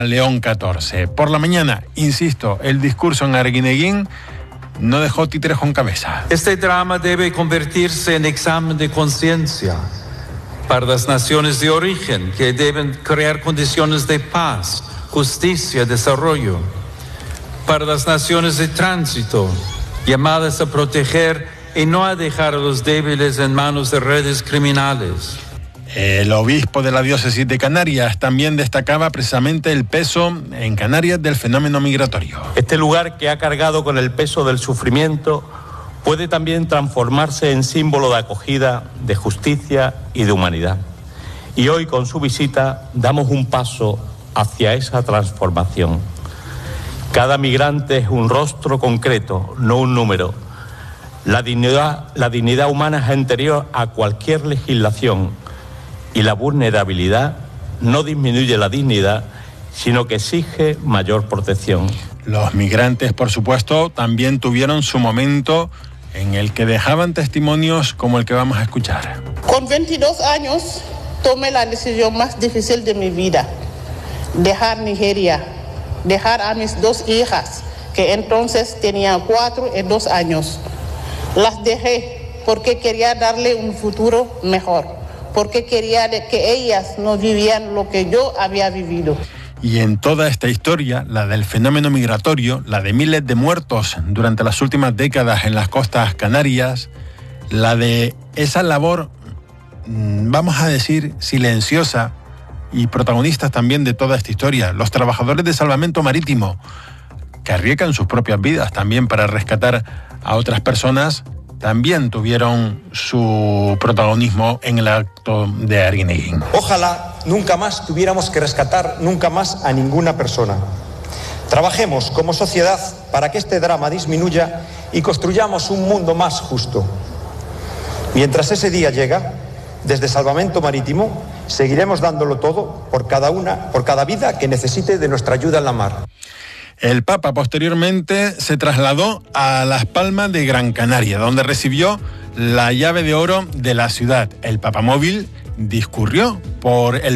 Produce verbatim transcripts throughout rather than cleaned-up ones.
León catorce. Por la mañana, insisto, el discurso en Arguineguín no dejó títeres con cabeza. Este drama debe convertirse en examen de conciencia para las naciones de origen, que deben crear condiciones de paz, justicia, desarrollo. Para las naciones de tránsito, llamadas a proteger y no a dejar a los débiles en manos de redes criminales. El obispo de la diócesis de Canarias también destacaba precisamente el peso en Canarias del fenómeno migratorio. Este lugar, que ha cargado con el peso del sufrimiento, puede también transformarse en símbolo de acogida, de justicia y de humanidad. Y hoy, con su visita, damos un paso hacia esa transformación. Cada migrante es un rostro concreto, no un número. La dignidad, la dignidad humana es anterior a cualquier legislación. Y la vulnerabilidad no disminuye la dignidad, sino que exige mayor protección. Los migrantes, por supuesto, también tuvieron su momento en el que dejaban testimonios como el que vamos a escuchar. Con veintidós años tomé la decisión más difícil de mi vida: dejar Nigeria, dejar a mis dos hijas, que entonces tenían cuatro y dos años. Las dejé porque quería darle un futuro mejor, porque quería que ellas no vivían lo que yo había vivido. Y en toda esta historia, la del fenómeno migratorio, la de miles de muertos durante las últimas décadas en las costas canarias, la de esa labor, vamos a decir, silenciosa, y protagonistas también de toda esta historia, los trabajadores de salvamento marítimo, que arriesgan sus propias vidas también para rescatar a otras personas, también tuvieron su protagonismo en el acto de Arguineguín. Ojalá nunca más tuviéramos que rescatar nunca más a ninguna persona. Trabajemos como sociedad para que este drama disminuya y construyamos un mundo más justo. Mientras ese día llega, desde Salvamento Marítimo seguiremos dándolo todo por cada una, por cada vida que necesite de nuestra ayuda en la mar. El Papa posteriormente se trasladó a Las Palmas de Gran Canaria, donde recibió la llave de oro de la ciudad. El papamóvil discurrió por el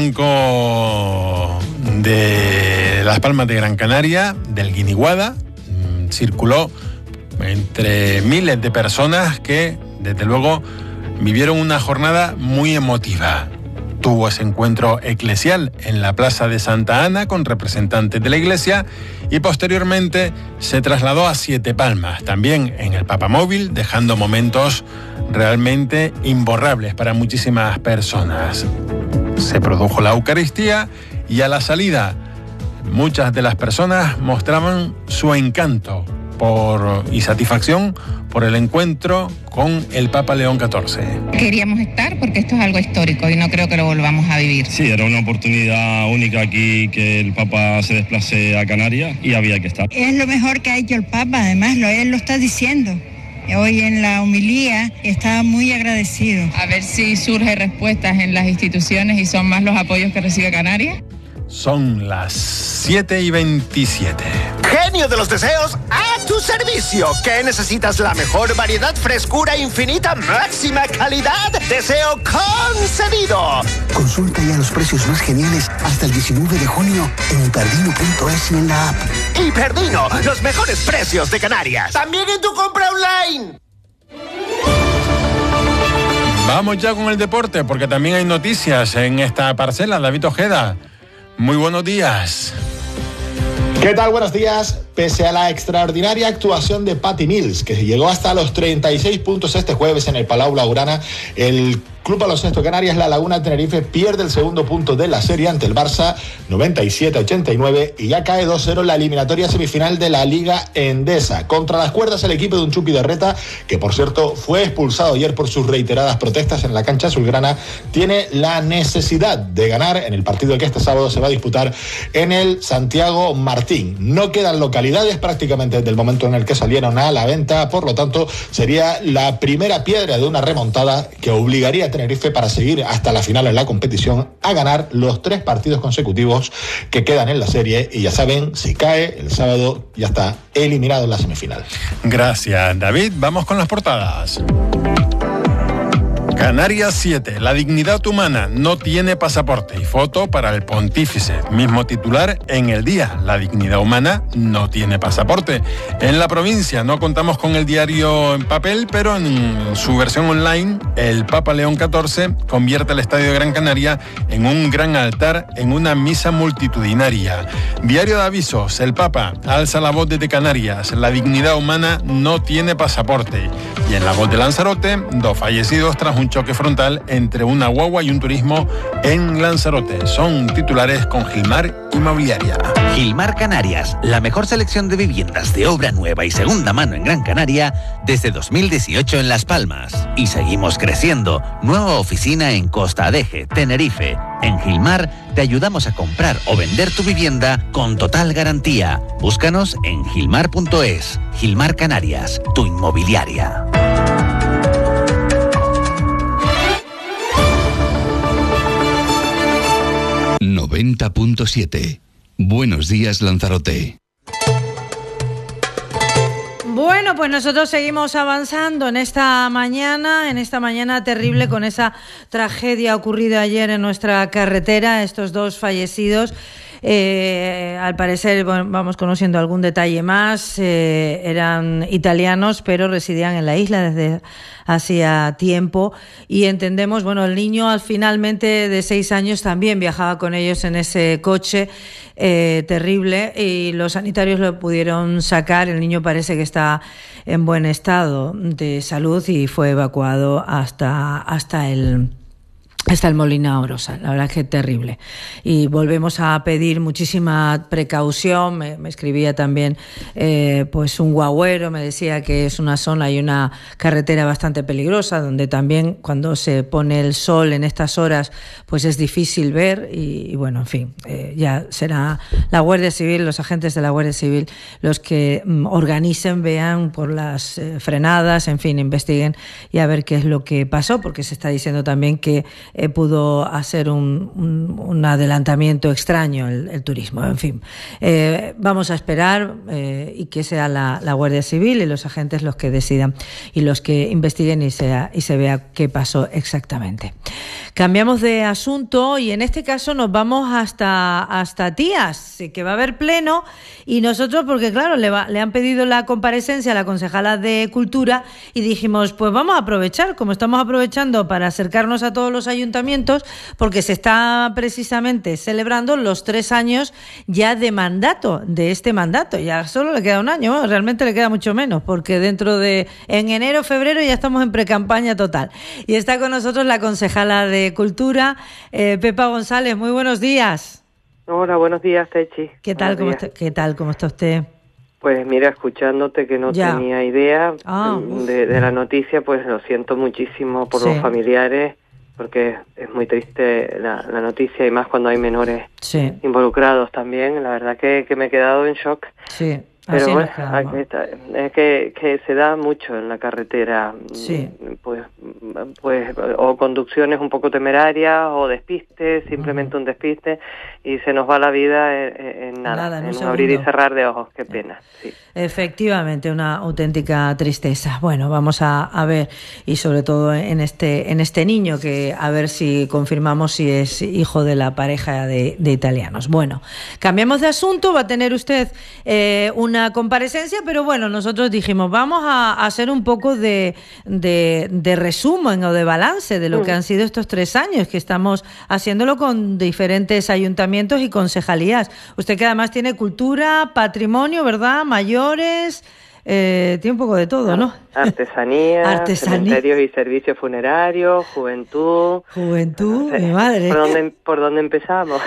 barranco de Las Palmas de Gran Canaria, del Guiniguada, circuló entre miles de personas que, desde luego, vivieron una jornada muy emotiva. Tuvo ese encuentro eclesial en la Plaza de Santa Ana con representantes de la Iglesia y posteriormente se trasladó a Siete Palmas, también en el papamóvil, dejando momentos realmente imborrables para muchísimas personas. Se produjo la Eucaristía y a la salida muchas de las personas mostraban su encanto por, y satisfacción por el encuentro con el Papa León catorce. Queríamos estar porque esto es algo histórico y no creo que lo volvamos a vivir. Sí, era una oportunidad única aquí que el Papa se desplace a Canarias y había que estar. Es lo mejor que ha hecho el Papa, además lo, él lo está diciendo. Hoy en la homilía está muy agradecido. A ver si surge respuestas en las instituciones y son más los apoyos que recibe Canarias. Son las siete y veintisiete. Genio de los deseos a tu servicio. ¿Qué necesitas? La mejor variedad, frescura infinita, máxima calidad. Deseo concedido. Consulta ya los precios más geniales hasta el diecinueve de junio en hiperdino punto es y en la app. Hiperdino, los mejores precios de Canarias. También en tu compra online. Vamos ya con el deporte, porque también hay noticias en esta parcela. David Ojeda, muy buenos días. ¿Qué tal? Buenos días. Pese a la extraordinaria actuación de Patty Mills, que llegó hasta los treinta y seis puntos este jueves en el Palau Blaugrana, el Club Baloncesto Canarias La Laguna Tenerife pierde el segundo punto de la serie ante el Barça, noventa y siete a ochenta y nueve, y ya cae dos cero en la eliminatoria semifinal de la Liga Endesa. Contra las cuerdas el equipo de Unchupi de Reta, que por cierto fue expulsado ayer por sus reiteradas protestas en la cancha azulgrana, tiene la necesidad de ganar en el partido que este sábado se va a disputar en el Santiago Martín. No quedan localidades prácticamente desde el momento en el que salieron a la venta, por lo tanto sería la primera piedra de una remontada que obligaría a Tenerife para seguir hasta la final en la competición a ganar los tres partidos consecutivos que quedan en la serie, y ya saben, si cae el sábado ya está eliminado en la semifinal. Gracias, David. Vamos con las portadas. Canarias siete. La dignidad humana no tiene pasaporte. Y foto para el pontífice. Mismo titular en El Día. La dignidad humana no tiene pasaporte. En la provincia no contamos con el diario en papel, pero en su versión online, el Papa León catorce convierte el Estadio de Gran Canaria en un gran altar en una misa multitudinaria. Diario de avisos. El Papa alza la voz desde Canarias. La dignidad humana no tiene pasaporte. Y en la voz de Lanzarote, dos fallecidos tras un choque frontal entre una guagua y un turismo en Lanzarote. Son titulares con Gilmar Inmobiliaria. Gilmar Canarias, la mejor selección de viviendas de obra nueva y segunda mano en Gran Canaria desde dos mil dieciocho en Las Palmas. Y seguimos creciendo. Nueva oficina en Costa Adeje, Tenerife. En Gilmar te ayudamos a comprar o vender tu vivienda con total garantía. Búscanos en gilmar punto es. Gilmar Canarias, tu inmobiliaria. noventa punto siete. Buenos días, Lanzarote. Bueno, pues nosotros seguimos avanzando en esta mañana, en esta mañana terrible con esa tragedia ocurrida ayer en nuestra carretera, estos dos fallecidos. Eh, al parecer, bueno, vamos conociendo algún detalle más, eh, eran italianos, pero residían en la isla desde hacía tiempo y entendemos, bueno, el niño al finalmente de seis años también viajaba con ellos en ese coche eh, terrible y los sanitarios lo pudieron sacar. El niño parece que está en buen estado de salud y fue evacuado hasta, hasta el... Hasta el Molina Orosa, la verdad es que es terrible. Y volvemos a pedir muchísima precaución. Me, me escribía también eh, pues un guagüero, me decía que es una zona y una carretera bastante peligrosa, donde también cuando se pone el sol en estas horas, pues es difícil ver. Y, y bueno, en fin, eh, ya será la Guardia Civil, los agentes de la Guardia Civil, los que mm, organicen, vean por las eh, frenadas, en fin, investiguen y a ver qué es lo que pasó, porque se está diciendo también que Eh, pudo hacer un, un, un adelantamiento extraño el, el turismo. En fin, eh, vamos a esperar eh, y que sea la, la Guardia Civil y los agentes los que decidan y los que investiguen y, sea, y se vea qué pasó exactamente. Cambiamos de asunto y en este caso nos vamos hasta, hasta Tías, que va a haber pleno y nosotros, porque claro, le, va, le han pedido la comparecencia a la concejala de Cultura y dijimos, pues vamos a aprovechar, como estamos aprovechando para acercarnos a todos los ayuntamientos, porque se está precisamente celebrando los tres años ya de mandato, de este mandato. Ya solo le queda un año, bueno, realmente le queda mucho menos, porque dentro de, en enero, febrero ya estamos en precampaña total. Y está con nosotros la concejala de Cultura, eh, Pepa González. Muy buenos días. Hola, buenos días, Techi. ¿Qué tal, cómo está, ¿Qué tal, cómo está usted? Pues mira, escuchándote que no ya. tenía idea ah, de, de la noticia, pues lo siento muchísimo por sí. los familiares, porque es muy triste la, la noticia y más cuando hay menores sí. involucrados también. La verdad que, que me he quedado en shock. Sí. Pero bueno, es que, que se da mucho en la carretera, sí. pues, pues o conducciones un poco temerarias o despistes, simplemente uh-huh. un despiste y se nos va la vida en, en nada, nada en, en un abrir y cerrar de ojos, qué pena. Sí. Efectivamente, una auténtica tristeza. Bueno, vamos a, a ver y sobre todo en este en este niño que a ver si confirmamos si es hijo de la pareja de, de italianos. Bueno, cambiamos de asunto, va a tener usted eh, un una comparecencia, pero bueno, nosotros dijimos, vamos a, a hacer un poco de, de, de resumen o de balance de lo que han sido estos tres años, que estamos haciéndolo con diferentes ayuntamientos y concejalías. Usted que además tiene cultura, patrimonio, ¿verdad? Mayores, eh, tiene un poco de todo, ¿no? Artesanía, Artesanía, cementerios y servicios funerarios, juventud. Juventud, no sé, mi madre. ¿Por dónde, por dónde empezamos?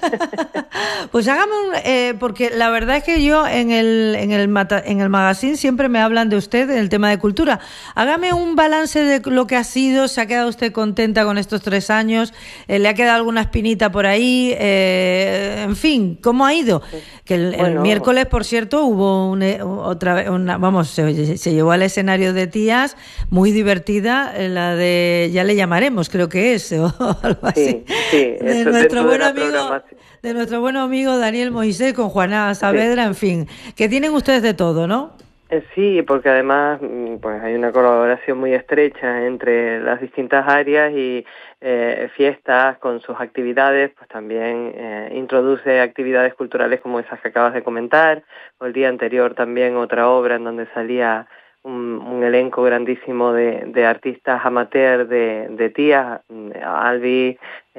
Pues hágame un, eh, porque la verdad es que yo en el en el mata, en el magazine siempre me hablan de usted en el tema de cultura. Hágame un balance de lo que ha sido. ¿Se ha quedado usted contenta con estos tres años? Eh, ¿Le ha quedado alguna espinita por ahí? Eh, en fin, ¿cómo ha ido? Que el, bueno, el miércoles, por cierto, hubo un, otra vez una, vamos, se, se llevó al escenario de Tías, muy divertida, la de, ya le llamaremos, creo que es, o algo así. Sí, sí, de nuestro buen amigo, de nuestro buen amigo Daniel Moisés con Juana Saavedra, sí. En fin, que tienen ustedes de todo, ¿no? Sí, porque además pues hay una colaboración muy estrecha entre las distintas áreas y eh, fiestas con sus actividades, pues también eh, introduce actividades culturales como esas que acabas de comentar, o el día anterior también otra obra en donde salía un, un elenco grandísimo de, de artistas amateur de, de tías, Albi,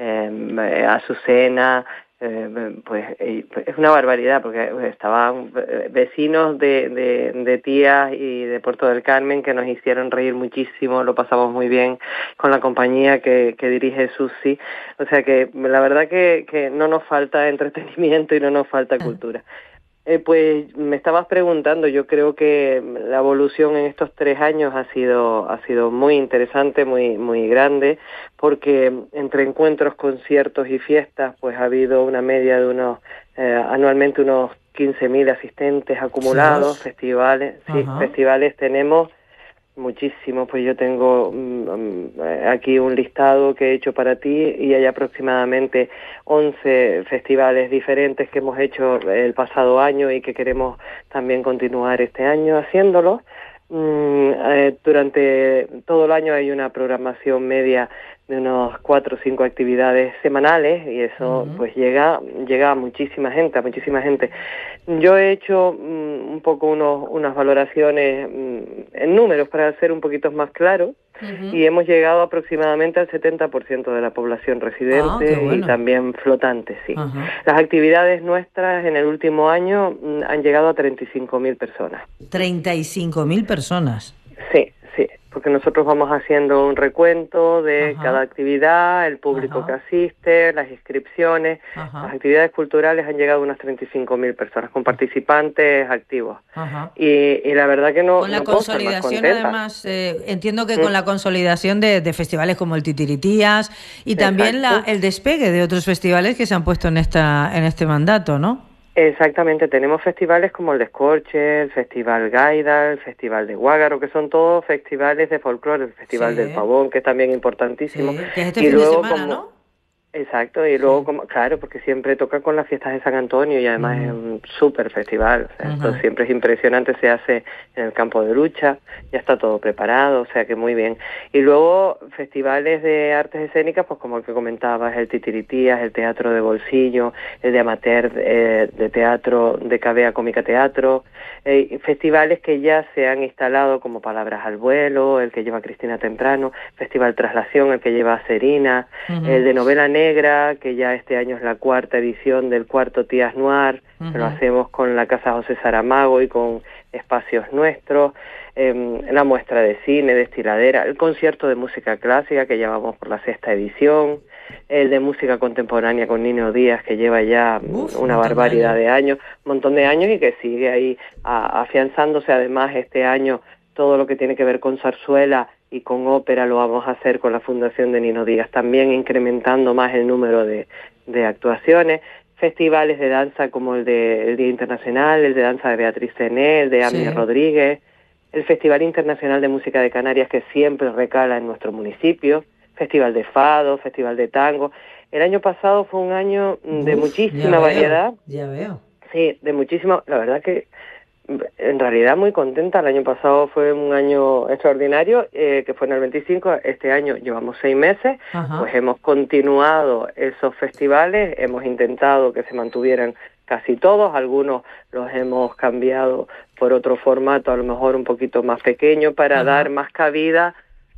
eh, Azucena. Eh, pues eh, es una barbaridad porque estaban vecinos de, de, de tías y de Puerto del Carmen que nos hicieron reír muchísimo, lo pasamos muy bien con la compañía que, que dirige Susi, o sea que la verdad que, que no nos falta entretenimiento y no nos falta cultura. Eh, pues me estabas preguntando, yo creo que la evolución en estos tres años ha sido ha sido muy interesante, muy muy grande, porque entre encuentros, conciertos y fiestas, pues ha habido una media de unos, eh, anualmente unos quince mil asistentes acumulados, sí. festivales, sí, Ajá. festivales tenemos muchísimo, pues yo tengo um, aquí un listado que he hecho para ti y hay aproximadamente once festivales diferentes que hemos hecho el pasado año y que queremos también continuar este año haciéndolo. Mm, eh, durante todo el año hay una programación media de unos cuatro o cinco actividades semanales y eso uh-huh. pues llega llega a muchísima gente, a muchísima gente. Yo he hecho mm, un poco unos, unas valoraciones mm, en números para ser un poquito más claro uh-huh. y hemos llegado aproximadamente al setenta por ciento de la población residente ah, qué bueno. y también flotante, sí. Uh-huh. Las actividades nuestras en el último año mm, han llegado a treinta y cinco mil personas. ¿treinta y cinco mil personas? Sí. Sí, porque nosotros vamos haciendo un recuento de Ajá. cada actividad, el público Ajá. que asiste, las inscripciones. Ajá. Las actividades culturales han llegado a unas treinta y cinco mil personas con participantes activos. Ajá. Y, y la verdad que no. Con la no consolidación, además, eh, entiendo que mm. con la consolidación de, de festivales como el Titiritías y también la, el despegue de otros festivales que se han puesto en esta en este mandato, ¿no? Exactamente, tenemos festivales como el de Escorche, el Festival Gaida, el Festival de Guágaro, que son todos festivales de folclore, el Festival sí. del Pavón, que es también importantísimo. Sí, que es este y fin luego de semana, como, ¿no? Exacto, y luego, sí. como claro, porque siempre toca con las fiestas de San Antonio y además uh-huh. es un súper festival, o sea, uh-huh. esto siempre es impresionante, se hace en el campo de lucha, ya está todo preparado, o sea que muy bien. Y luego festivales de artes escénicas, pues como el que comentabas, el Titiritías, el Teatro de Bolsillo, el de Amateur eh, de Teatro, de Cabea Cómica Teatro, eh, festivales que ya se han instalado como Palabras al Vuelo, el que lleva Cristina Temprano, Festival Traslación, el que lleva Serina, uh-huh. el de Novela Negra, que ya este año es la cuarta edición del cuarto Tías Noir, uh-huh. que lo hacemos con la Casa José Saramago y con Espacios Nuestros, eh, la muestra de cine, Destiladera, el concierto de música clásica, que ya vamos por la sexta edición, el de música contemporánea con Nino Díaz, que lleva ya Uf, una barbaridad de años, un montón de años y que sigue ahí a, afianzándose. Además, este año todo lo que tiene que ver con zarzuela y con ópera lo vamos a hacer con la Fundación de Nino Díaz, también incrementando más el número de, de actuaciones. Festivales de danza como el de el Día Internacional, el de danza de Beatriz Cené, el de Ami sí. Rodríguez, el Festival Internacional de Música de Canarias, que siempre recala en nuestro municipio, Festival de Fado, Festival de Tango. El año pasado fue un año de Uf, muchísima ya variedad. Veo, ya veo. Sí, de muchísima, la verdad que en realidad muy contenta. El año pasado fue un año extraordinario, eh, que fue en el veinticinco. Este año llevamos seis meses, Ajá. pues hemos continuado esos festivales, hemos intentado que se mantuvieran casi todos, algunos los hemos cambiado por otro formato, a lo mejor un poquito más pequeño, para Ajá. dar más cabida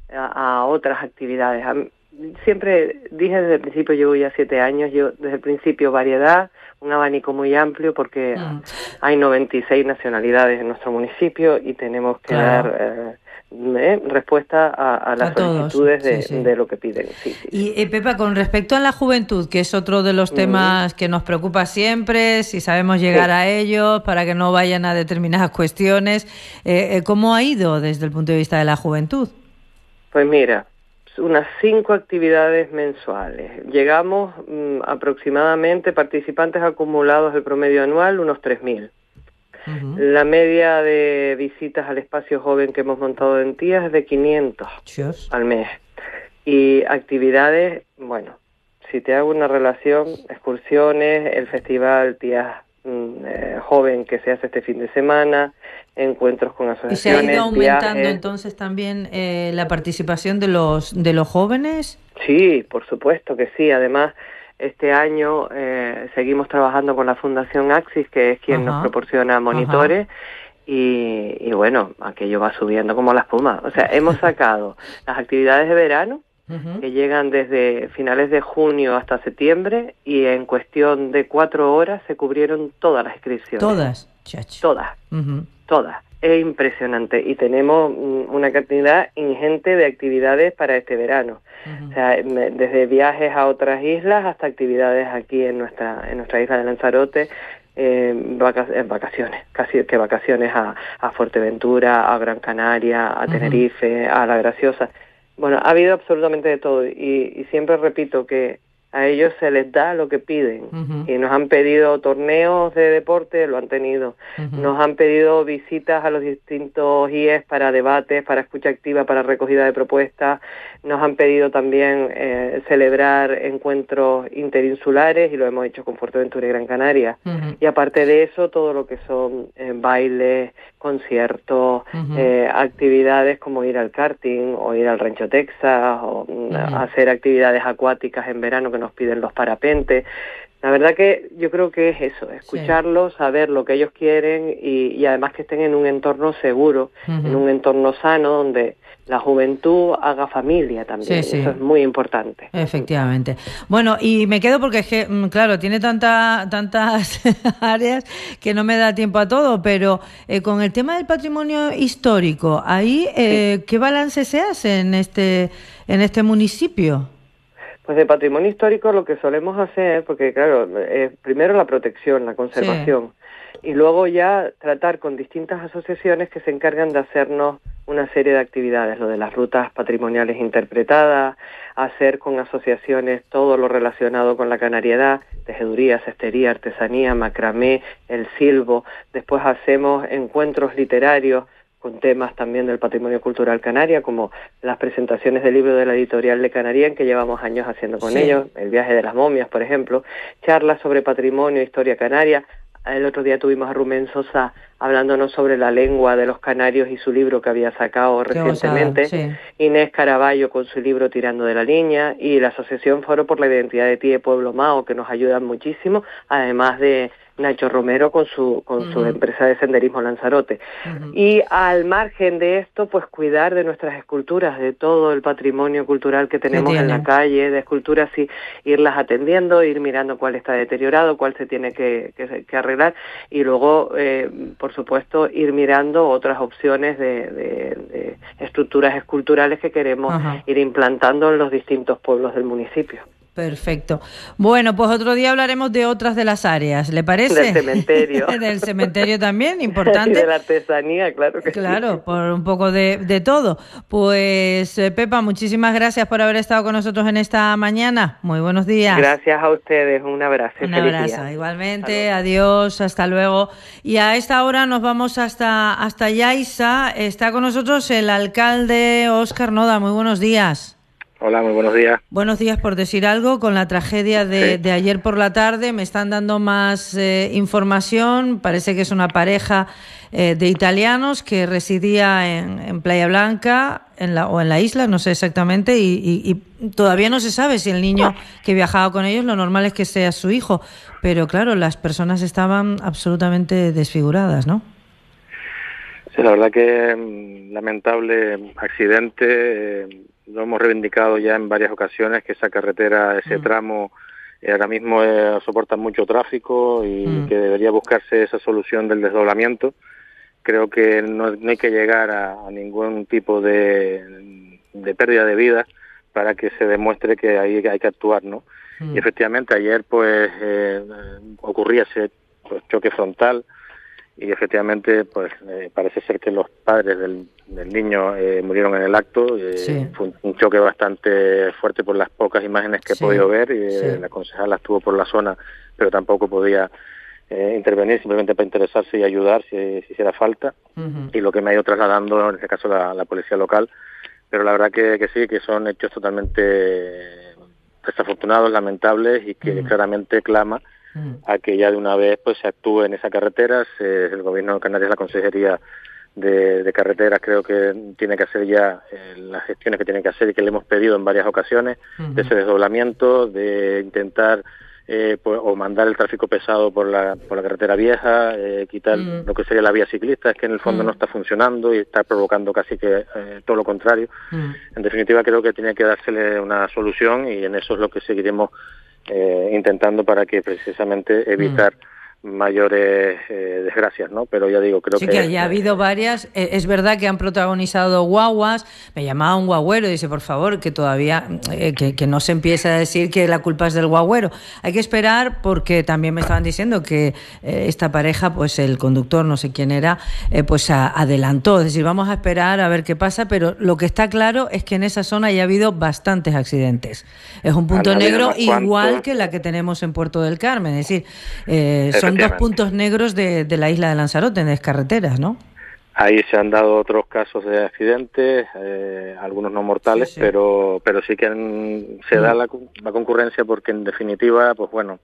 a, a otras actividades. A, siempre dije desde el principio, llevo ya siete años, yo desde el principio variedad, un abanico muy amplio porque mm. hay noventa y seis nacionalidades en nuestro municipio y tenemos que claro. dar eh, eh, respuesta a, a las a solicitudes de, sí, sí. de lo que piden. Sí, sí, y eh, Pepa, con respecto a la juventud, que es otro de los temas mm. que nos preocupa siempre, si sabemos llegar sí. a ellos para que no vayan a determinadas cuestiones, eh, ¿cómo ha ido desde el punto de vista de la juventud? Pues mira, unas cinco actividades mensuales. Llegamos mmm, aproximadamente, participantes acumulados del promedio anual, unos tres mil. Uh-huh. La media de visitas al espacio joven que hemos montado en Tías es de quinientos Dios. Al mes. Y actividades, bueno, si te hago una relación, excursiones, el festival Tías eh, joven que se hace este fin de semana, encuentros con asociaciones. ¿Y se ha ido aumentando viajes. entonces también eh, la participación de los de los jóvenes? Sí, por supuesto que sí. Además, este año eh, seguimos trabajando con la Fundación Axis, que es quien Ajá. nos proporciona monitores. Ajá. Y, y bueno, aquello va subiendo como la espuma. O sea, hemos sacado las actividades de verano, uh-huh. que llegan desde finales de junio hasta septiembre, y en cuestión de cuatro horas se cubrieron todas las inscripciones. ¿Todas? Chacho. Todas, uh-huh. todas. Es impresionante. Y tenemos una cantidad ingente de actividades para este verano. Uh-huh. O sea, desde viajes a otras islas hasta actividades aquí en nuestra, en nuestra isla de Lanzarote. Eh, vaca- en vacaciones, casi que vacaciones a, a Fuerteventura, a Gran Canaria, a Tenerife, uh-huh. a La Graciosa. Bueno, ha habido absolutamente de todo, y, y siempre repito que a ellos se les da lo que piden. Uh-huh. Y nos han pedido torneos de deporte, lo han tenido. Uh-huh. Nos han pedido visitas a los distintos I E S para debates, para escucha activa, para recogida de propuestas. Nos han pedido también eh, celebrar encuentros interinsulares, y lo hemos hecho con Fuerteventura y Gran Canaria. Uh-huh. Y aparte de eso, todo lo que son eh, bailes, conciertos, uh-huh. eh, actividades como ir al karting o ir al Rancho Texas, o uh-huh. hacer actividades acuáticas en verano que nos piden los parapentes. La verdad que yo creo que es eso, escucharlos, sí. saber lo que ellos quieren, y, y además que estén en un entorno seguro, uh-huh. en un entorno sano, donde la juventud haga familia también. Sí, sí. Eso es muy importante. Efectivamente. Bueno, y me quedo porque es que, claro, tiene tanta, tantas áreas que no me da tiempo a todo, pero eh, con el tema del patrimonio histórico, ahí, eh, sí. ¿qué balance se hace en este, en este municipio? Pues de patrimonio histórico lo que solemos hacer, porque claro, eh, primero la protección, la conservación, sí. y luego ya tratar con distintas asociaciones que se encargan de hacernos una serie de actividades, lo de las rutas patrimoniales interpretadas, hacer con asociaciones todo lo relacionado con la canariedad, tejeduría, cestería, artesanía, macramé, el silbo. Después hacemos encuentros literarios con temas también del patrimonio cultural canaria, como las presentaciones del libro de la editorial de Canarién, que llevamos años haciendo con sí. ellos, el viaje de las momias, por ejemplo, charlas sobre patrimonio, historia canaria. El otro día tuvimos a Rubén Sosa hablándonos sobre la lengua de los canarios y su libro que había sacado Qué recientemente, osada, sí. Inés Caraballo con su libro Tirando de la Línea, y la Asociación Foro por la Identidad de Tie Pueblo Mao, que nos ayudan muchísimo, además de Nacho Romero con su con uh-huh. su empresa de senderismo Lanzarote. Uh-huh. Y al margen de esto, pues cuidar de nuestras esculturas, de todo el patrimonio cultural que tenemos en la calle, de esculturas, y irlas atendiendo, ir mirando cuál está deteriorado, cuál se tiene que, que, que arreglar, y luego, eh, por supuesto, ir mirando otras opciones de, de, de estructuras esculturales que queremos uh-huh. ir implantando en los distintos pueblos del municipio. Perfecto. Bueno, pues otro día hablaremos de otras de las áreas, ¿le parece? Del cementerio. Del cementerio también, importante. Y de la artesanía, claro que claro, sí. Claro, por un poco de, de todo. Pues, eh, Pepa, muchísimas gracias por haber estado con nosotros en esta mañana. Muy buenos días. Gracias a ustedes, un abrazo. Un feliz abrazo, día. igualmente, hasta adiós, hasta luego. Y a esta hora nos vamos hasta, hasta Yaiza. Está con nosotros el alcalde Óscar Noda. Muy buenos días. Hola, muy buenos días. Buenos días, por decir algo, con la tragedia de, sí. de ayer por la tarde. Me están dando más eh, información. Parece que es una pareja eh, de italianos que residía en, en Playa Blanca en la, o en la isla, no sé exactamente, y, y, y todavía no se sabe si el niño que viajaba con ellos, lo normal es que sea su hijo. Pero claro, las personas estaban absolutamente desfiguradas, ¿no? Sí, la verdad que lamentable accidente. Eh, lo hemos reivindicado ya en varias ocasiones, que esa carretera, ese mm. tramo, eh, ahora mismo eh, soporta mucho tráfico, y mm. que debería buscarse esa solución del desdoblamiento. Creo que no, no hay que llegar a, a ningún tipo de, de pérdida de vida para que se demuestre que ahí hay que actuar, ¿no? Mm. Y efectivamente ayer pues eh, ocurría ese pues, choque frontal, y efectivamente pues eh, parece ser que los padres del, del niño eh, murieron en el acto. Eh, sí. Fue un, un choque bastante fuerte por las pocas imágenes que he sí. podido ver, y sí. la concejala estuvo por la zona, pero tampoco podía eh, intervenir, simplemente para interesarse y ayudar si, si hiciera falta. Uh-huh. Y lo que me ha ido trasladando en este caso la, la policía local, pero la verdad que, que sí, que son hechos totalmente desafortunados, lamentables, y que uh-huh. claramente clama mm. a que ya de una vez pues se actúe en esa carretera. Se, el Gobierno de Canarias, la Consejería de, de Carreteras, creo que tiene que hacer ya eh, las gestiones que tiene que hacer y que le hemos pedido en varias ocasiones, uh-huh. de ese desdoblamiento, de intentar eh, pues, o mandar el tráfico pesado por la por la carretera vieja, eh, quitar uh-huh. lo que sería la vía ciclista, es que en el fondo uh-huh. no está funcionando y está provocando casi que eh, todo lo contrario. Uh-huh. En definitiva, creo que tiene que dársele una solución y en eso es lo que seguiremos eh, intentando para que precisamente evitar uh-huh. mayores eh, desgracias, ¿no? Pero ya digo, creo sí que... Sí, que ya ha habido varias. Eh, es verdad que han protagonizado guaguas. Me llamaba un guagüero y dice, por favor, que todavía, eh, que, que no se empiece a decir que la culpa es del guagüero. Hay que esperar porque también me estaban diciendo que eh, esta pareja, pues el conductor, no sé quién era, eh, pues a, adelantó. Es decir, vamos a esperar a ver qué pasa, pero lo que está claro es que en esa zona ya ha habido bastantes accidentes. Es un punto han negro igual que la que tenemos en Puerto del Carmen. Es decir, eh, son dos puntos negros de, de la isla de Lanzarote, en las carreteras, ¿no? Ahí se han dado otros casos de accidentes, eh, algunos no mortales, sí, sí. pero pero sí que han, se mm. da la, la concurrencia porque en definitiva, pues bueno,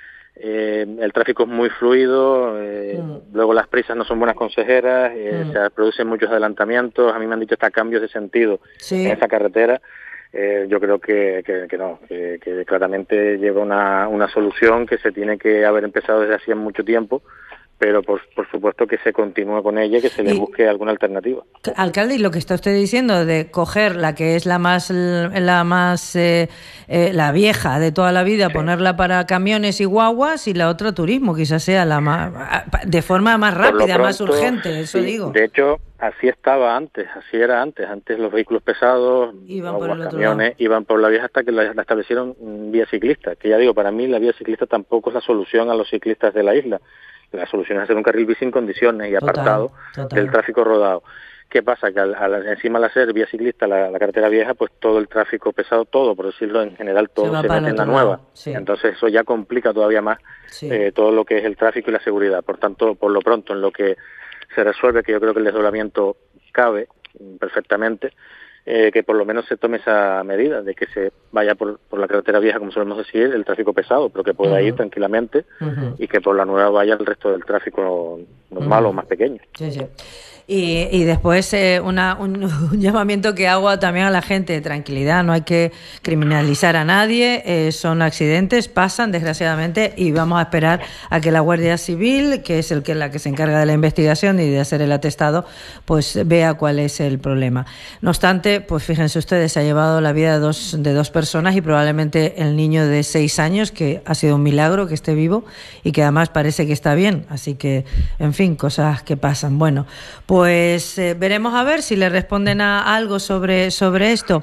eh, el tráfico es muy fluido, eh, mm. luego las prisas no son buenas consejeras, eh, mm. se producen muchos adelantamientos, a mí me han dicho hasta cambios de sentido sí. en esa carretera. Eh, yo creo que, que, que no, que, que claramente lleva una, una solución que se tiene que haber empezado desde hacía mucho tiempo, pero por, por supuesto que se continúe con ella, que se le busque alguna alternativa. Alcalde, y lo que está usted diciendo de coger la que es la más la más eh, eh, la vieja de toda la vida, sí. ponerla para camiones y guaguas, y la otra turismo, quizás sea la más de forma más rápida, pronto, más urgente, eso sí, digo. De hecho, así estaba antes, así era antes. Antes los vehículos pesados, iban por los camiones, iban por la vieja hasta que la, la establecieron vía ciclista. Que ya digo, para mí la vía ciclista tampoco es la solución a los ciclistas de la isla. La solución es hacer un carril bici en condiciones y apartado total, total. del tráfico rodado. ¿Qué pasa? Que al, al, encima al hacer vía ciclista la, la carretera vieja, pues todo el tráfico pesado, todo, por decirlo en general, todo se, se mete en la nueva. Sí. Entonces eso ya complica todavía más sí. eh, todo lo que es el tráfico y la seguridad. Por tanto, por lo pronto, en lo que se resuelve, que yo creo que el desdoblamiento cabe perfectamente, eh, que por lo menos se tome esa medida de que se vaya por, por la carretera vieja, como solemos decir, el tráfico pesado, pero que pueda uh-huh. ir tranquilamente uh-huh. y que por la nueva vaya el resto del tráfico normal uh-huh. o más pequeño. Sí, sí. Y, y después eh, una, un, un llamamiento que hago también a la gente, tranquilidad, no hay que criminalizar a nadie, eh, son accidentes, pasan desgraciadamente, y vamos a esperar a que la Guardia Civil, que es el que la que se encarga de la investigación y de hacer el atestado, pues vea cuál es el problema. No obstante, pues fíjense ustedes, se ha llevado la vida de dos, de dos personas y probablemente el niño de seis años, que ha sido un milagro que esté vivo y que además parece que está bien, así que, en fin, cosas que pasan. Bueno, pues Pues eh, veremos a ver si le responden a algo sobre, sobre esto.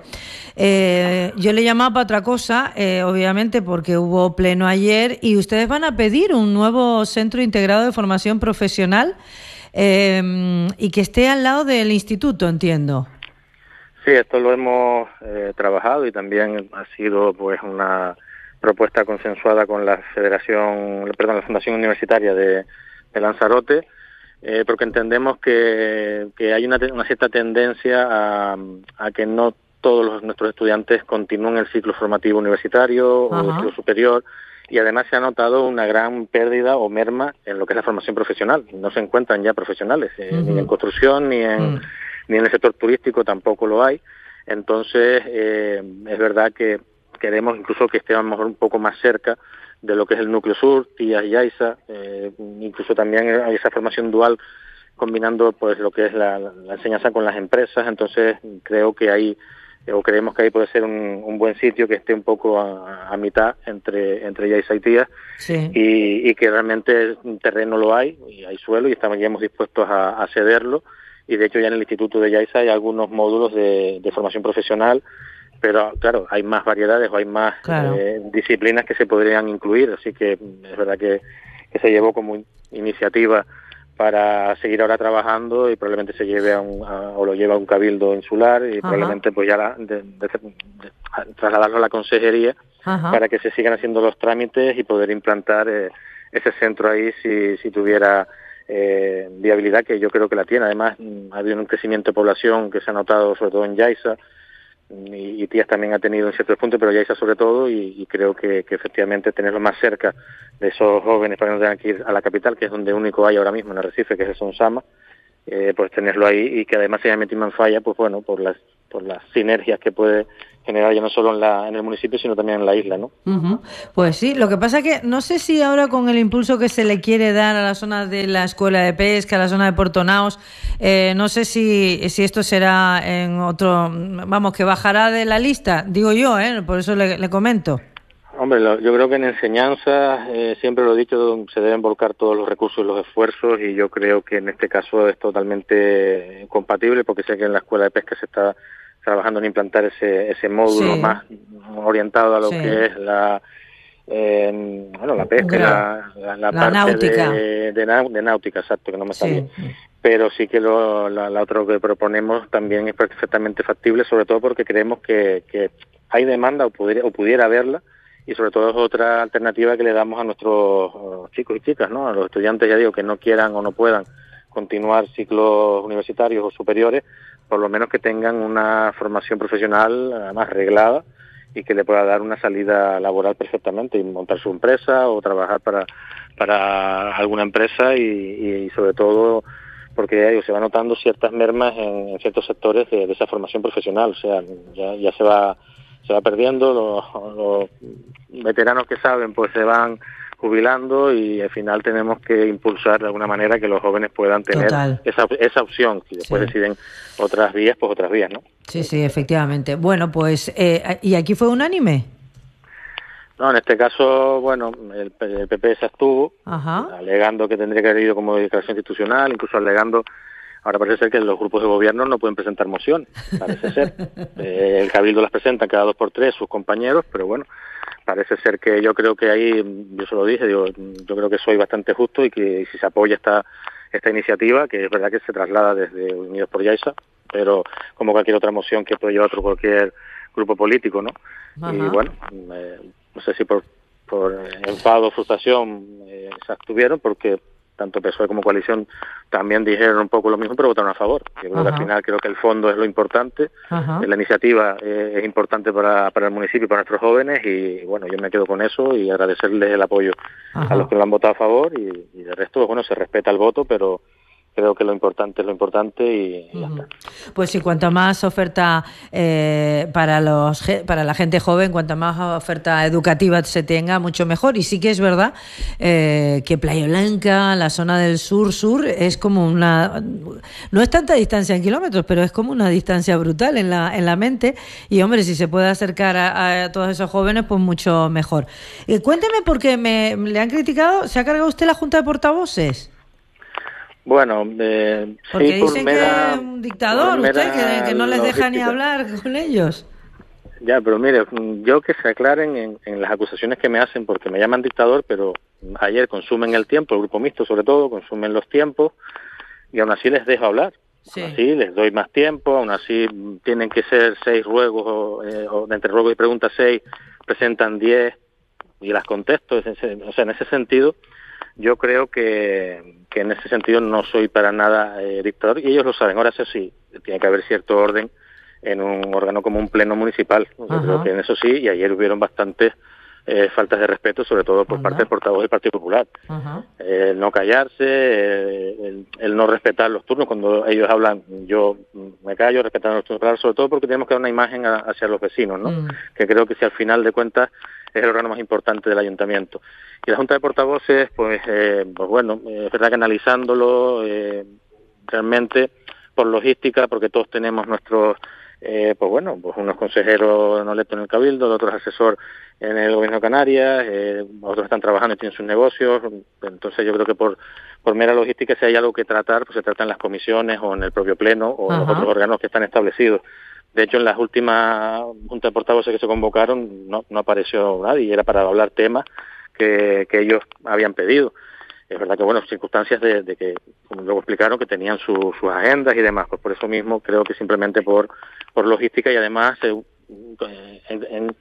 Eh, yo le llamaba para otra cosa, eh, obviamente, porque hubo pleno ayer y ustedes van a pedir un nuevo centro integrado de formación profesional eh, y que esté al lado del instituto, entiendo. Sí, esto lo hemos eh, trabajado y también ha sido pues una propuesta consensuada con la Federación, perdón, la Fundación Universitaria de, de Lanzarote. Eh, porque entendemos que, que hay una, una cierta tendencia a, a que no todos los, nuestros estudiantes continúen el ciclo formativo universitario Ajá. o el ciclo superior, y además se ha notado una gran pérdida o merma en lo que es la formación profesional. No se encuentran ya profesionales, eh, uh-huh. ni en construcción, ni en, uh-huh. ni en el sector turístico tampoco lo hay. Entonces, eh, es verdad que queremos incluso que esté a lo mejor un poco más cerca de lo que es el núcleo sur, Tías y Aiza, eh, incluso también hay esa formación dual combinando pues lo que es la, la enseñanza con las empresas. Entonces creo que ahí, o creemos que ahí puede ser un, un buen sitio que esté un poco a, a mitad entre entre Yaiza y Tías, sí. y, y que realmente un terreno lo hay, y hay suelo, y estaríamos dispuestos a, a cederlo, y de hecho ya en el Instituto de Yaiza hay algunos módulos de, de formación profesional, pero claro, hay más variedades o hay más claro. eh, disciplinas que se podrían incluir, así que es verdad que, que se llevó como iniciativa para seguir ahora trabajando, y probablemente se lleve a un, a, o lo lleva a un cabildo insular, y Ajá. probablemente pues ya la, de, de, de, trasladarlo a la consejería Ajá. para que se sigan haciendo los trámites y poder implantar eh, ese centro ahí si, si tuviera eh, viabilidad, que yo creo que la tiene. Además, ha habido un crecimiento de población que se ha notado sobre todo en Yaiza. y, y Tías también ha tenido en ciertos puntos, pero Yaiza sobre todo, y, y creo que, que efectivamente tenerlo más cerca de esos jóvenes para que no tengan que ir a la capital, que es donde único hay ahora mismo en Arrecife, que es el Sonsama, eh, pues tenerlo ahí y que además se haya metido en falla, pues bueno, por las por las sinergias que puede generar ya no solo en la en el municipio, sino también en la isla, ¿no? Uh-huh. Pues sí, lo que pasa es que no sé si ahora con el impulso que se le quiere dar a la zona de la escuela de pesca, a la zona de Puerto Naos, eh, no sé si, si esto será en otro, vamos, que bajará de la lista, digo yo, ¿eh? Por eso le, le comento. Hombre, lo, yo creo que en enseñanza, eh, siempre lo he dicho, se deben volcar todos los recursos y los esfuerzos, y yo creo que en este caso es totalmente compatible, porque sé que en la escuela de pesca se está trabajando en implantar ese ese módulo sí. más orientado a lo sí. que es la eh, bueno la pesca, la, la, la, la parte náutica. De, de, de náutica, exacto, que no me sale. Sí. Pero sí que lo, la, la otra que proponemos también es perfectamente factible, sobre todo porque creemos que, que hay demanda o pudiera, o pudiera haberla, y sobre todo es otra alternativa que le damos a nuestros chicos y chicas, ¿no? A los estudiantes, ya digo, que no quieran o no puedan continuar ciclos universitarios o superiores, por lo menos que tengan una formación profesional más arreglada y que le pueda dar una salida laboral perfectamente, y montar su empresa o trabajar para para alguna empresa, y, y sobre todo porque ya digo, se va notando ciertas mermas en, en ciertos sectores de, de esa formación profesional, o sea, ya, ya se va se va perdiendo, los, los veteranos que saben pues se van jubilando, y al final tenemos que impulsar de alguna manera que los jóvenes puedan tener esa, esa opción, y después sí. deciden otras vías, pues otras vías, ¿no? Sí, sí, efectivamente. Bueno, pues, eh, ¿y aquí fue unánime? No, en este caso, bueno, el, el P P se abstuvo, Ajá. alegando que tendría que haber ido como declaración institucional, incluso alegando, ahora parece ser que los grupos de gobierno no pueden presentar mociones, parece ser. Eh, el Cabildo las presenta cada dos por tres sus compañeros, pero bueno, parece ser que yo creo que ahí, yo se lo dije, digo, yo creo que soy bastante justo, y que si se apoya esta esta iniciativa, que es verdad que se traslada desde Unidos por Yaiza, pero como cualquier otra moción que puede llevar otro cualquier grupo político, ¿no? Ajá. Y bueno, eh, no sé si por, por enfado o frustración eh, se abstuvieron, porque tanto P S O E como coalición también dijeron un poco lo mismo, pero votaron a favor. Yo creo Ajá. que al final creo que el fondo es lo importante, Ajá. la iniciativa eh, es importante para, para el municipio y para nuestros jóvenes, y bueno, yo me quedo con eso y agradecerles el apoyo Ajá. a los que lo han votado a favor, y, y de resto, bueno, se respeta el voto, pero creo que lo importante es lo importante, y, y ya uh-huh. está. Pues sí, cuanto más oferta eh, para los para la gente joven, cuanto más oferta educativa se tenga, mucho mejor. Y sí que es verdad eh, que Playa Blanca, la zona del sur-sur, es como una... No es tanta distancia en kilómetros, pero es como una distancia brutal en la en la mente. Y, hombre, si se puede acercar a, a todos esos jóvenes, pues mucho mejor. Eh, cuénteme, porque me le han criticado, ¿se ha cargado usted la Junta de Portavoces? Bueno, eh, porque sí, dicen por mera, que es un dictador usted, que, que no les deja ni hablar con ellos. Ya, pero mire, yo que se aclaren en, en las acusaciones que me hacen, porque me llaman dictador, pero ayer consumen el tiempo, el grupo mixto sobre todo, consumen los tiempos, y aún así les dejo hablar. Sí. Aún así les doy más tiempo, aún así tienen que ser seis ruegos, o, eh, o de entre ruegos y preguntas seis, presentan diez, y las contesto. O sea, en ese sentido, yo creo que, que en ese sentido no soy para nada eh, dictador, y ellos lo saben. Ahora eso sí, tiene que haber cierto orden en un órgano como un pleno municipal. Yo Ajá. creo que en eso sí, y ayer hubieron bastantes eh, faltas de respeto, sobre todo por Ajá. parte del portavoz del Partido Popular. Eh, el no callarse, eh, el, el no respetar los turnos. Cuando ellos hablan, yo me callo, respetando los turnos, sobre todo porque tenemos que dar una imagen a, hacia los vecinos, ¿no? Mm. Que creo que si al final de cuentas es el órgano más importante del ayuntamiento. Y la Junta de Portavoces, pues, eh, pues bueno, eh, es verdad que analizándolo eh, realmente por logística, porque todos tenemos nuestros, eh, pues bueno, pues unos consejeros no electos en el Cabildo, otros asesor en el Gobierno de Canarias, eh, otros están trabajando y tienen sus negocios. Entonces yo creo que por por mera logística, si hay algo que tratar, pues se trata en las comisiones o en el propio pleno o en los otros órganos que están establecidos. De hecho, en las últimas juntas de portavoces que se convocaron no, no apareció nadie, y era para hablar temas que, que ellos habían pedido. Es verdad que, bueno, circunstancias de, de que, como luego explicaron, que tenían su, sus agendas y demás. Pues por eso mismo creo que simplemente por por logística, y además eh, en, en,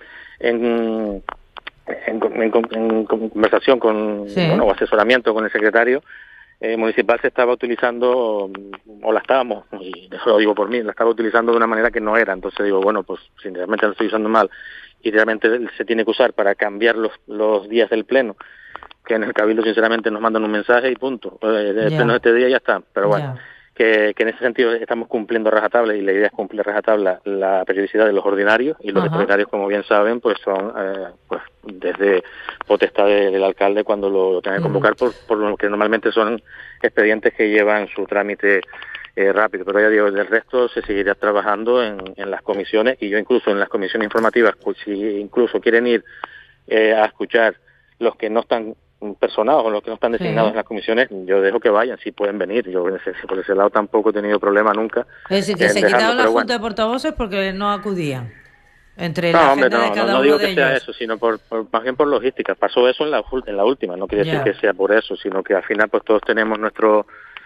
en, en, en, en conversación con, sí. bueno, o asesoramiento con el secretario, eh, municipal se estaba utilizando, o la estábamos, y eso lo digo por mí, la estaba utilizando de una manera que no era. Entonces digo, bueno, pues si realmente la estoy usando mal y realmente se tiene que usar para cambiar los, los días del pleno, que en el Cabildo sinceramente nos mandan un mensaje y punto, el yeah. pleno de este día ya está, pero bueno, yeah. que, que en ese sentido estamos cumpliendo rajatabla, y la idea es cumplir rajatabla la periodicidad de los ordinarios, y los extraordinarios, como bien saben, pues son eh, pues desde potestad de, del alcalde cuando lo, lo tenga que convocar, uh-huh. por, por lo que normalmente son expedientes que llevan su trámite eh, rápido, pero ya digo, del resto se seguirá trabajando en, en las comisiones, y yo incluso en las comisiones informativas, pues si incluso quieren ir eh, a escuchar los que no están personados o los que no están designados sí. en las comisiones, yo dejo que vayan, si pueden venir. Yo por ese lado tampoco he tenido problema nunca. Es decir, que se quitaron la Junta bueno. de Portavoces porque no acudían. Entre no, la hombre, agenda no, de cada no, no uno digo de que sea ellos. eso, sino por, por más bien por logística. Pasó eso en la en la última, no quiere decir yeah. que sea por eso, sino que al final pues todos tenemos nuestro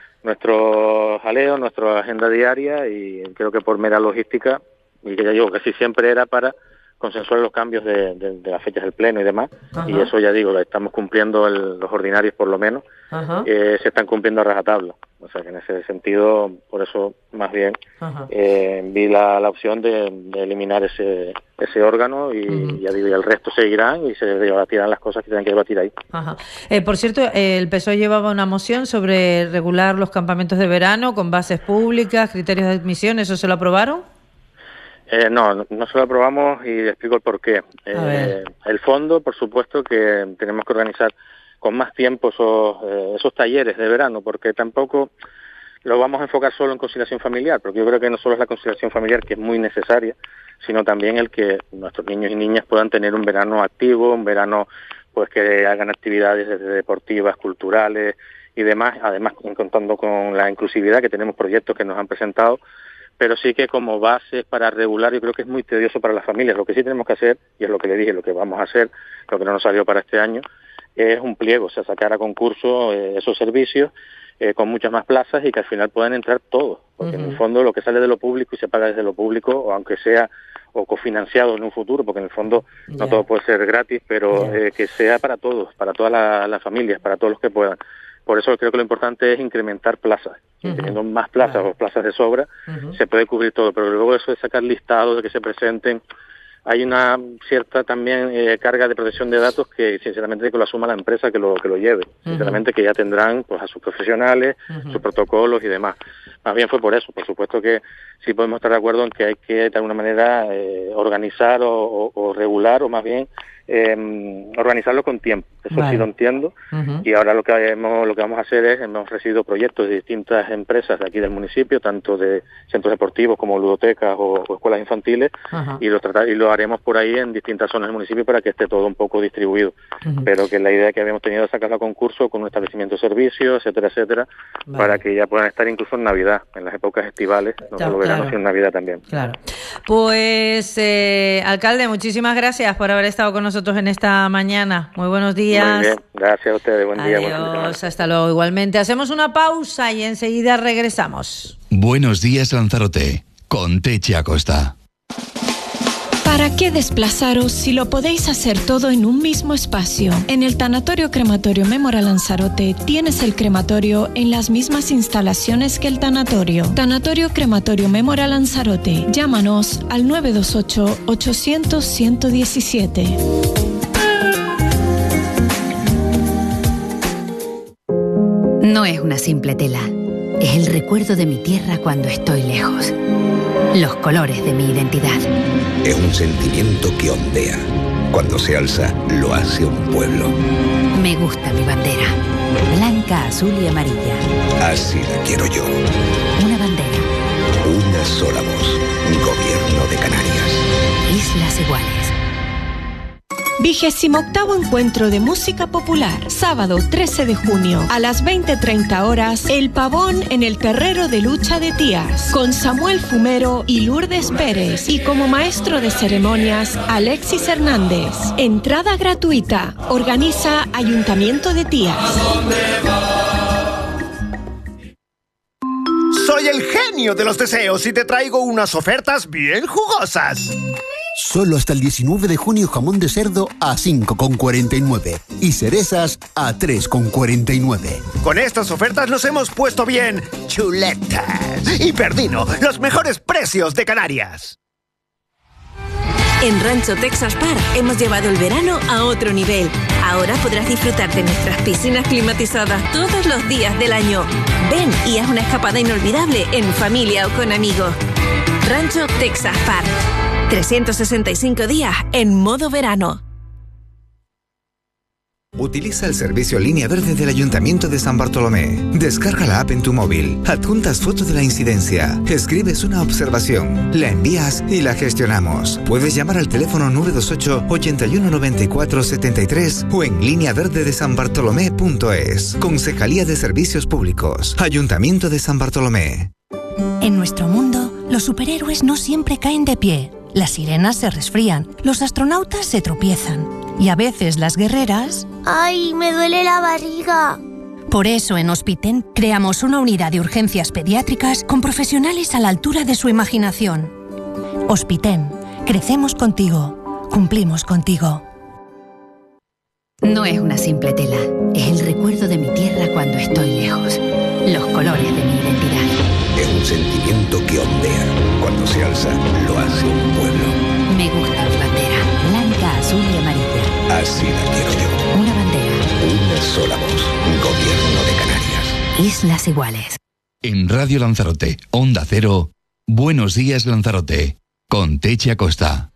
nuestro jaleo, nuestra agenda diaria, y creo que por mera logística, y que ya digo, casi siempre era para consensuar los cambios de, de, de las fechas del pleno y demás. Ajá. Y eso ya digo, lo estamos cumpliendo el, los ordinarios por lo menos, eh, se están cumpliendo a rajatabla. O sea que en ese sentido, por eso más bien eh, vi la, la opción de, de eliminar ese ese órgano, y uh-huh. ya digo, y el resto seguirán y se debatirán las cosas que tienen que debatir ahí. Ajá. Eh, por cierto, eh, el P S O E llevaba una moción sobre regular los campamentos de verano con bases públicas, criterios de admisión, ¿eso se lo aprobaron? Eh, no, no se lo aprobamos, y explico el porqué. Eh, el fondo, por supuesto, que tenemos que organizar con más tiempo esos, eh, esos talleres de verano, porque tampoco lo vamos a enfocar solo en conciliación familiar, porque yo creo que no solo es la conciliación familiar, que es muy necesaria, sino también el que nuestros niños y niñas puedan tener un verano activo, un verano pues que hagan actividades desde deportivas, culturales y demás, además contando con la inclusividad, que tenemos proyectos que nos han presentado, pero sí que como base para regular, yo creo que es muy tedioso para las familias. Lo que sí tenemos que hacer, y es lo que le dije, lo que vamos a hacer, lo que no nos salió para este año, es un pliego, o sea, sacar a concurso eh, esos servicios eh, con muchas más plazas, y que al final puedan entrar todos, porque uh-huh. en el fondo lo que sale de lo público y se paga desde lo público, o aunque sea o cofinanciado en un futuro, porque en el fondo yeah. no todo puede ser gratis, pero yeah. eh, que sea para todos, para todas las la familias, para todos los que puedan. Por eso creo que lo importante es incrementar plazas. Uh-huh. Y teniendo más plazas uh-huh. o plazas de sobra, uh-huh. se puede cubrir todo. Pero luego eso de sacar listados, de que se presenten, hay una cierta también eh, carga de protección de datos que sinceramente que lo asuma la empresa que lo que lo lleve. Uh-huh. Sinceramente que ya tendrán pues a sus profesionales, uh-huh. sus protocolos y demás. Más bien fue por eso. Por supuesto que sí podemos estar de acuerdo en que hay que de alguna manera eh, organizar o, o, o regular, o más bien eh, organizarlo con tiempo. Eso vale. sí lo entiendo. Uh-huh. Y ahora lo que hemos, lo que vamos a hacer es, hemos recibido proyectos de distintas empresas de aquí del municipio, tanto de centros deportivos como ludotecas o, o escuelas infantiles, uh-huh. y lo tratar, y lo haremos por ahí en distintas zonas del municipio para que esté todo un poco distribuido. Uh-huh. Pero que la idea que habíamos tenido es sacarlo a concurso con un establecimiento de servicios, etcétera, etcétera, vale. para que ya puedan estar incluso en Navidad, en las épocas estivales, no solo verano, claro. sino en Navidad también. Claro. Pues, eh, alcalde, muchísimas gracias por haber estado con nosotros en esta mañana. Muy buenos días. Muy bien, gracias a ustedes, buen día. Adiós, hasta luego. Igualmente, hacemos una pausa y enseguida regresamos. Buenos días, Lanzarote, con Techi Acosta. ¿Para qué desplazaros si lo podéis hacer todo en un mismo espacio? En el Tanatorio Crematorio Mémora Lanzarote tienes el crematorio en las mismas instalaciones que el tanatorio. Tanatorio Crematorio Mémora Lanzarote. Llámanos al nueve dos ocho, ochocientos, ciento diecisiete. No es una simple tela, es el recuerdo de mi tierra cuando estoy lejos. Los colores de mi identidad. Es un sentimiento que ondea. Cuando se alza, lo hace un pueblo. Me gusta mi bandera. Blanca, azul y amarilla. Así la quiero yo. Una bandera. Una sola voz. Gobierno de Canarias. Islas Iguales. Vigésimo octavo Encuentro de Música Popular. Sábado trece de junio a las veinte treinta horas, El Pavón en el Terrero de Lucha de Tías, con Samuel Fumero y Lourdes Pérez, y como maestro de ceremonias, Alexis Hernández. Entrada gratuita. Organiza Ayuntamiento de Tías. Soy el genio de los deseos y te traigo unas ofertas bien jugosas. Solo hasta el diecinueve de junio jamón de cerdo a cinco con cuarenta y nueve y cerezas a tres con cuarenta y nueve. Con estas ofertas nos hemos puesto bien chuletas. Y Perdino, los mejores precios de Canarias. En Rancho Texas Park hemos llevado el verano a otro nivel. Ahora podrás disfrutar de nuestras piscinas climatizadas todos los días del año. Ven y haz una escapada inolvidable en familia o con amigos. Rancho Texas Park. trescientos sesenta y cinco días en modo verano. Utiliza el servicio Línea Verde del Ayuntamiento de San Bartolomé. Descarga la app en tu móvil, adjuntas foto de la incidencia, escribes una observación, la envías y la gestionamos. Puedes llamar al teléfono nueve dos ocho, ochenta y uno, noventa y cuatro, setenta y tres o en línea verde de san bartolomé punto es. Concejalía de Servicios Públicos, Ayuntamiento de San Bartolomé. En nuestro mundo, los superhéroes no siempre caen de pie. Las sirenas se resfrían, los astronautas se tropiezan y a veces las guerreras... ¡Ay, me duele la barriga! Por eso en Hospiten creamos una unidad de urgencias pediátricas con profesionales a la altura de su imaginación. Hospiten, crecemos contigo, cumplimos contigo. No es una simple tela, es el recuerdo de mi tierra cuando estoy lejos. Los colores de mi identidad. Es un sentimiento que ondea. Cuando se alza, lo hace un pueblo. Me gusta mi bandera, blanca, azul y amarilla. Así la quiero yo. Una bandera. Una sola voz. Gobierno de Canarias. Islas iguales. En Radio Lanzarote, Onda Cero, Buenos Días Lanzarote, con Techi Acosta.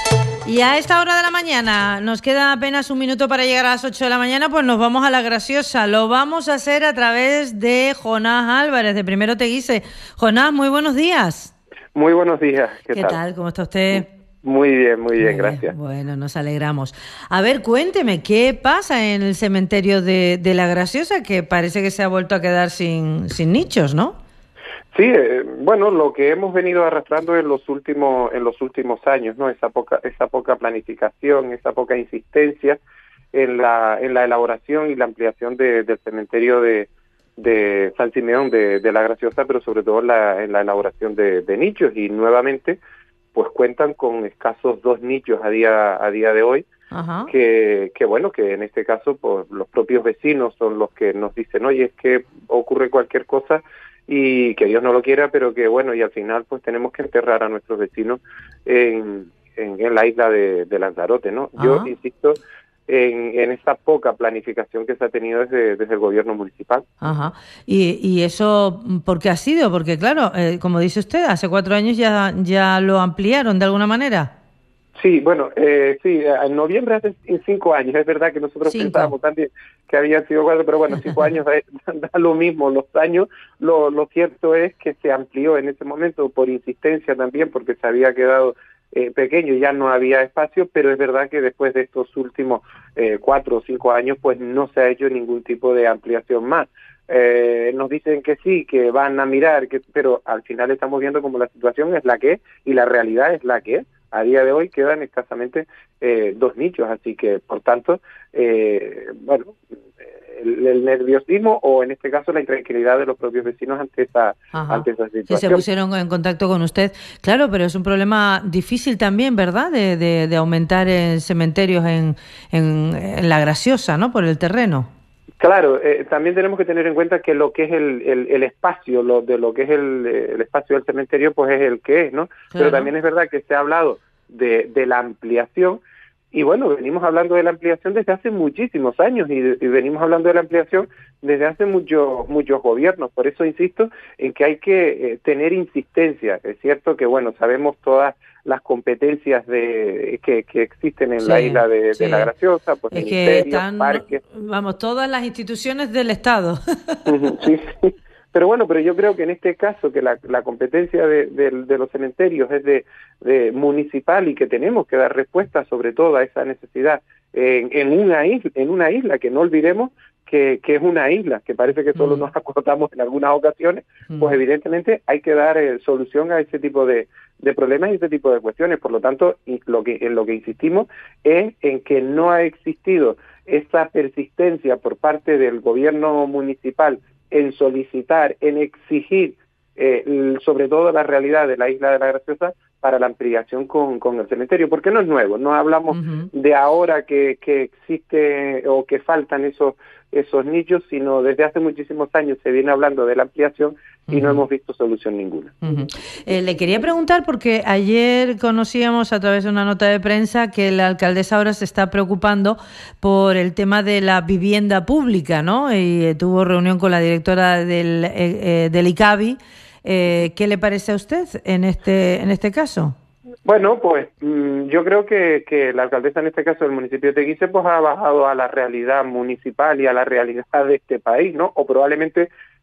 Y a esta hora de la mañana, nos queda apenas un minuto para llegar a las ocho de la mañana, pues nos vamos a La Graciosa. Lo vamos a hacer a través de Jonás Álvarez, de Primero Te Guise. Jonás, muy buenos días. Muy buenos días. ¿Qué, ¿Qué tal? tal? ¿Cómo está usted? Muy bien, muy bien, muy gracias. Bien. Bueno, nos alegramos. A ver, cuénteme, ¿qué pasa en el cementerio de, de La Graciosa? Que parece que se ha vuelto a quedar sin, sin nichos, ¿no? Sí, eh, bueno, lo que hemos venido arrastrando en los últimos en los últimos años, ¿no? Esa poca esa poca planificación, esa poca insistencia en la en la elaboración y la ampliación de, del cementerio de, de San Simeón de, de La Graciosa, pero sobre todo en la, en la elaboración de, de nichos, y nuevamente pues cuentan con escasos dos nichos a día a día de hoy. Ajá. que que bueno, que en este caso pues los propios vecinos son los que nos dicen, oye, es que ocurre cualquier cosa y que Dios no lo quiera, pero que bueno, y al final pues tenemos que enterrar a nuestros vecinos en, en, en la isla de, de Lanzarote, ¿no? Ajá. Yo insisto en, en esa poca planificación que se ha tenido desde, desde el gobierno municipal. Ajá. ¿Y, y eso por qué ha sido? Porque claro, eh, como dice usted, hace cuatro años ya, ya lo ampliaron de alguna manera. Sí, bueno, eh, sí, en noviembre hace cinco años, es verdad que nosotros cinco. pensábamos también que habían sido cuatro, pero bueno, cinco años da, da lo mismo, los años, lo, lo cierto es que se amplió en ese momento por insistencia también, porque se había quedado eh, pequeño y ya no había espacio, pero es verdad que después de estos últimos eh, cuatro o cinco años, pues no se ha hecho ningún tipo de ampliación más. Eh, nos dicen que sí, que van a mirar, que, pero al final estamos viendo como la situación es la que es y la realidad es la que es. A día de hoy quedan escasamente eh, dos nichos, así que, por tanto, eh, bueno, el, el nerviosismo o, en este caso, la intranquilidad de los propios vecinos ante esa, ante esa situación. Que se pusieron en contacto con usted. Claro, pero es un problema difícil también, ¿verdad?, de, de, de aumentar en cementerios en, en, en La Graciosa, ¿no?, por el terreno. Claro, eh, también tenemos que tener en cuenta que lo que es el, el, el espacio, lo de lo que es el, el espacio del cementerio, pues es el que es, ¿no? Claro. Pero también es verdad que se ha hablado de, de la ampliación, y bueno, venimos hablando de la ampliación desde hace muchísimos años, y, y venimos hablando de la ampliación desde hace muchos muchos gobiernos. Por eso insisto en que hay que eh, tener insistencia. Es cierto que, bueno, sabemos todas las competencias de que, que existen en sí, la isla de, sí. de La Graciosa, pues es que están, parques. Vamos, todas las instituciones del Estado. Sí, sí. Pero bueno, pero yo creo que en este caso, que la, la competencia de, de, de los cementerios es de, de municipal, y que tenemos que dar respuesta sobre todo a esa necesidad en, en una isla, en una isla que no olvidemos que, que es una isla, que parece que solo mm. nos acordamos en algunas ocasiones, mm. pues evidentemente hay que dar eh, solución a ese tipo de, de problemas y ese tipo de cuestiones. Por lo tanto, y lo que, en lo que insistimos es en que no ha existido esa persistencia por parte del gobierno municipal en solicitar, en exigir eh, sobre todo la realidad de la isla de la Graciosa para la ampliación con, con el cementerio, porque no es nuevo, no hablamos uh-huh. de ahora que, que existe o que faltan esos esos nichos, sino desde hace muchísimos años se viene hablando de la ampliación y uh-huh. no hemos visto solución ninguna. Uh-huh. Eh, le quería preguntar, porque ayer conocíamos a través de una nota de prensa que la alcaldesa ahora se está preocupando por el tema de la vivienda pública, ¿no? Y eh, tuvo reunión con la directora del, eh, eh, del ICABI. Eh, ¿Qué le parece a usted en este en este caso? Bueno, pues mmm, yo creo que, que la alcaldesa, en este caso del municipio de Teguise, pues ha bajado a la realidad municipal y a la realidad de este país, ¿no? O probablemente